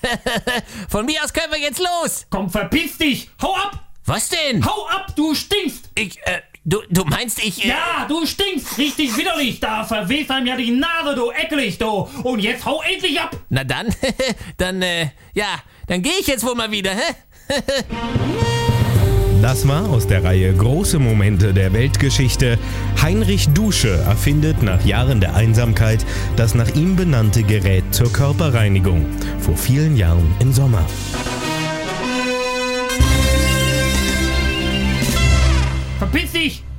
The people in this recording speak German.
Von mir aus können wir jetzt los. Komm, verpiss dich! Hau ab! Was denn? Hau ab, du stinkst! Du meinst ich... Ja, du stinkst richtig widerlich! Da verweht einem ja die Nase, du eklig, du! Und jetzt hau endlich ab! Na dann, dann gehe ich jetzt wohl mal wieder, hä? Das war aus der Reihe Große Momente der Weltgeschichte. Heinrich Dusche erfindet nach Jahren der Einsamkeit das nach ihm benannte Gerät zur Körperreinigung. Vor vielen Jahren im Sommer. Verpiss dich!